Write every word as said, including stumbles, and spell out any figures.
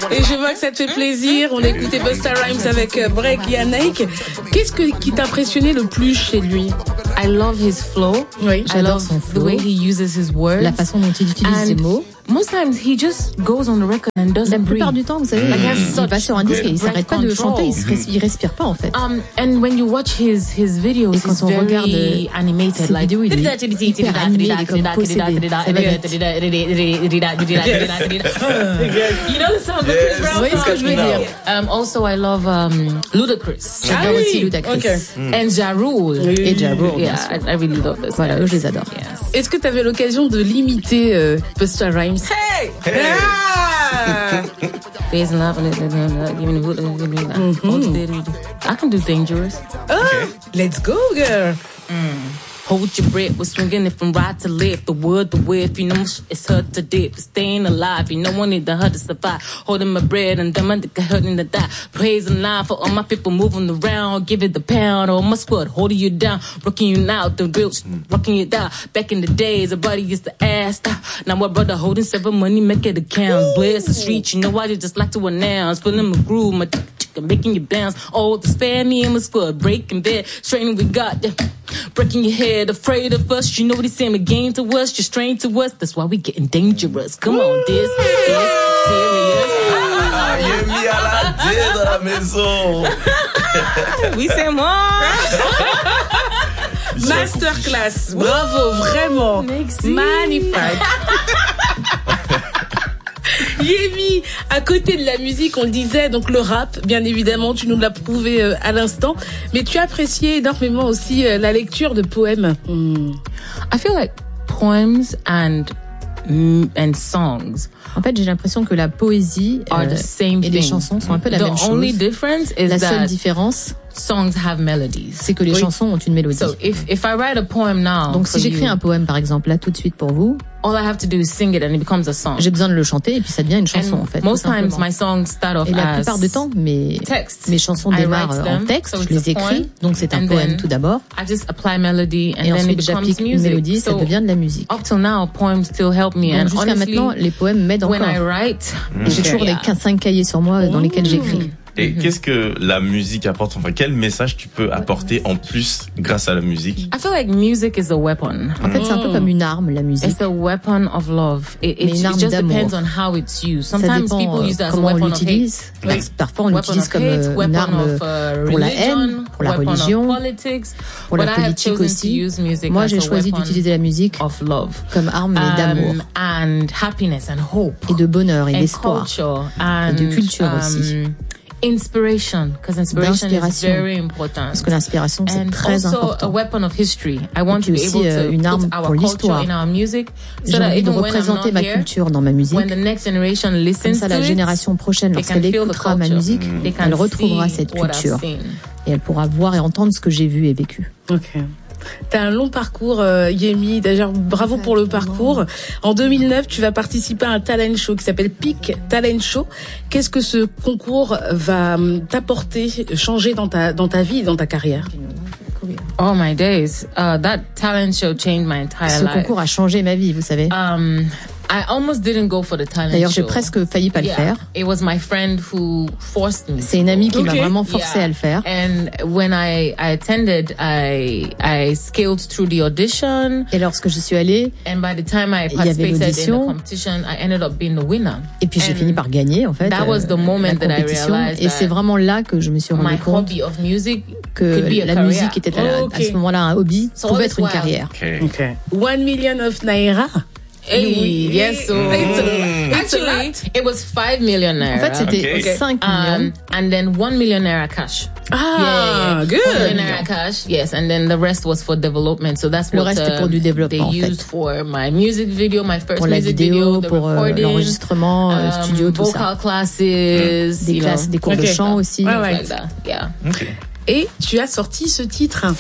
Et je vois que ça te fait plaisir. On a écouté Busta Rhymes avec Break Yannick. Qu'est-ce que, qui t'a impressionné le plus chez lui? I love his flow. Oui, j'adore son flow. The way he uses his words. La façon dont il utilise ses mots. Most times he just goes on the record and doesn't La plupart breathe. du temps, vous savez, Like, il va sur un disque et il s'arrête pas de chanter, il, se res- il respire pas en fait. Um, and when you watch his his videos, et quand he's on very regarde animated, ses like vidéos, il est hyper animé, il est comme possédé. Ça va vite. You know the song, the Chris Brown song? Vous voyez ce que je veux dire? Um, also, I love um, Ludacris. J'adore ah, aussi oui. Ludacris. Okay. Mm. And Ja Rule. Oui. Et Ja Rule. Yeah, I, I really love this. Voilà, eux, je les adore. Yes. Est-ce que tu avais l'occasion de l'imiter, euh, Busta Rhymes? Hey! Hey! Ah! I can do Dangerous. Oh, let's go, girl! Mm. Hold your breath, we're swinging it from right to left. The word, the whiff, you know, it's hurt to dip. Staying alive, you know, I need the hurt to survive. Holding my bread and them under hurting to die. Praising line for all my people moving around. Give it the pound, all my squad holding you down. Rocking you now, the real, rocking you down. Back in the days, a buddy used to ask. Now my brother holding seven money, make it account. Bless the street, you know, I just like to announce. Feeling my groove, my making you bounce. Oh, the spare me and my squad breaking bed. Straining we got them. Breaking your head, afraid of us. You know they saying the game to us, just strange to us. That's why we getting dangerous. Come on, this is serious. Ah, Yemi à la dé dans la maison. Oui, c'est moi. Masterclass. Bravo, vraiment. Merci. Magnifique. Yemi, à côté de la musique, on le disait, donc le rap, bien évidemment, tu nous l'as prouvé euh, à l'instant, mais tu appréciais énormément aussi euh, la lecture de poèmes. Mm. I feel like poems and and songs. En fait, j'ai l'impression que la poésie are euh, the same et les thing. chansons sont un peu la The même chose. only difference is la seule that différence, songs have melodies. C'est que les oui. chansons ont une mélodie. So if if I write a poem now, donc si j'écris you, un poème par exemple là tout de suite pour vous, all I have to do is sing it and it becomes a song. J'ai besoin de le chanter et puis ça devient une chanson and en fait. Most times my songs start off et la as plupart du temps mes text. mes chansons démarrent en texte, so je les écris, donc c'est un poème tout d'abord. I just apply melody and et then ensuite it becomes j'applique une mélodie, so ça devient de la musique. Up till now, poems still help me. Donc and jusqu'à honestly, maintenant, les poèmes m'aident encore. When I write, et j'ai toujours yeah. les cinq cahiers sur moi dans lesquels j'écris. Et mm-hmm. qu'est-ce que la musique apporte? Enfin, quel message tu peux apporter en plus grâce à la musique? I feel like music is a weapon. En fait, c'est un peu comme une arme, la musique. It's a weapon of love. It, it, une arme it just d'amour. depends on how it's used. Ça Sometimes dépend people use that as a comment weapon on l'utilise. of hate. Parfois, on l'utilise comme hate, une arme of, uh, pour la haine, pour la religion, pour la politique aussi. Moi, j'ai choisi d'utiliser la musique of love. comme arme um, d'amour. And happiness and hope. Et de bonheur et d'espoir. And, et de culture um, aussi. Inspiration, because inspiration is very important. Parce que l'inspiration c'est and très also important. A weapon of history. I want to be aussi, able to une arme put pour our l'histoire. culture in our music, so J'ai that envie de even when I'm représenter not ma here, culture dans ma musique. when the next generation listens Comme ça, la to génération it, prochaine, lorsqu'elle écoutera ma musique, mm. elle retrouvera cette culture et elle pourra voir et entendre ce que j'ai vu et vécu. Ok. T'as un long parcours, euh, Yemi. D'ailleurs, bravo pour le parcours. En deux mille neuf, tu vas participer à un talent show qui s'appelle Peak Talent Show. Qu'est-ce que ce concours va t'apporter, changer dans ta dans ta vie et dans ta carrière? Oh my days, uh, that talent show changed my entire Ce life. Ce concours a changé ma vie, vous savez. Um, I almost didn't go for the talent D'ailleurs, show. j'ai presque failli pas yeah. le faire. It was my friend who forced me. C'est une amie qui okay. m'a vraiment forcé yeah. à le faire. And when I, I attended, I I scaled through the audition. Et lorsque je suis allée, and by the time I participated in the competition, I ended up being the winner. Et puis j'ai fini par gagner en fait. That was the moment la that I realized et c'est vraiment là que je me suis rendu compte que la musique était à, okay. à ce moment-là un hobby, so pouvait être une wild. carrière. Okay. Okay. One million of naira. Hey, yes, so it's a, it's actually it was five million naira. En fait, c'était okay. cinq millions. Um, and then one million naira cash. Ah, yeah, yeah, yeah. good. One million naira cash, yes, and then the rest was for development. So that's Le what reste uh, pour du développement, they en fait. used for my music video, my first pour la music vidéo, video, the pour recording, l'enregistrement, um, studio, tout vocal ça. classes, des you classes, know, des cours okay. de chant aussi. Ouais, ouais. like that. Yeah. Okay. Et tu as sorti ce titre.